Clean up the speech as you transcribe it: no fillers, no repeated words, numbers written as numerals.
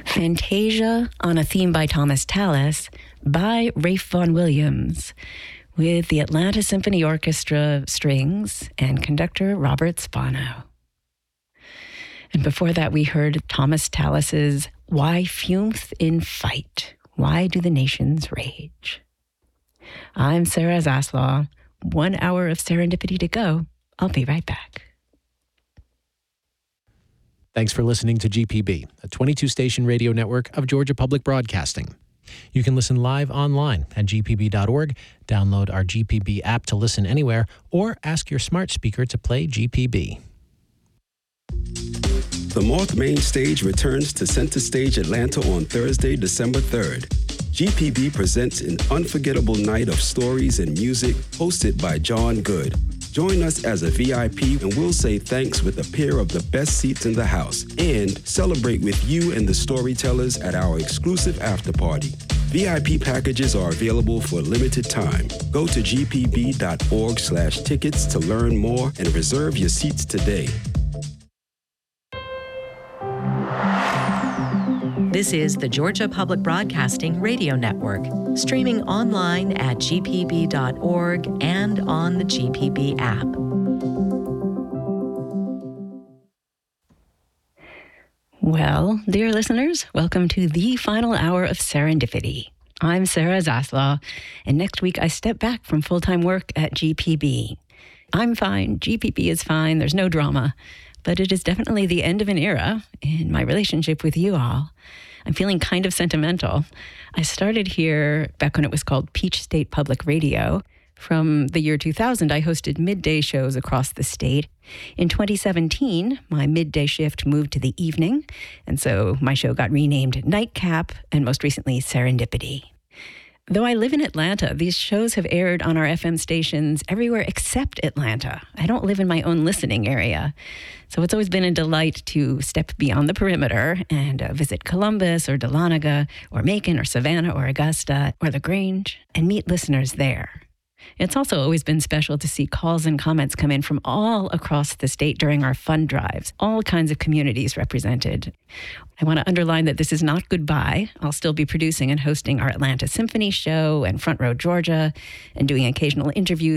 Fantasia on a theme by Thomas Tallis by Ralph Vaughan Williams with the Atlanta Symphony Orchestra strings and conductor Robert Spano. And before that, we heard Thomas Tallis's Why Fumeth in Fight? Why Do the Nations Rage? I'm Sarah Zaslaw. 1 hour of serendipity to go. I'll be right back. Thanks for listening to GPB, a 22-station radio network of Georgia Public Broadcasting. You can listen live online at gpb.org, download our GPB app to listen anywhere, or ask your smart speaker to play GPB. The Moth Main Stage returns to Center Stage Atlanta on Thursday, December 3rd. GPB presents an unforgettable night of stories and music hosted by John Good. Join us as a VIP and we'll say thanks with a pair of the best seats in the house and celebrate with you and the storytellers at our exclusive after party. VIP packages are available for a limited time. Go to gpb.org/tickets to learn more and reserve your seats today. This is the Georgia Public Broadcasting Radio Network, streaming online at gpb.org and on the GPB app. Well, dear listeners, welcome to the final hour of Serendipity. I'm Sarah Zaslaw, and next week I step back from full-time work at GPB. I'm fine, GPB is fine, there's no drama. But it is definitely the end of an era in my relationship with you all. I'm feeling kind of sentimental. I started here back when it was called Peach State Public Radio. From the year 2000, I hosted midday shows across the state. In 2017, my midday shift moved to the evening, and so my show got renamed Nightcap and most recently Serendipity. Though I live in Atlanta, these shows have aired on our FM stations everywhere except Atlanta. I don't live in my own listening area. So it's always been a delight to step beyond the perimeter and visit Columbus or Dahlonega or Macon or Savannah or Augusta or LaGrange and meet listeners there. It's also always been special to see calls and comments come in from all across the state during our fund drives, all kinds of communities represented. I want to underline that this is not goodbye. I'll still be producing and hosting our Atlanta Symphony show and Front Row Georgia and doing occasional interviews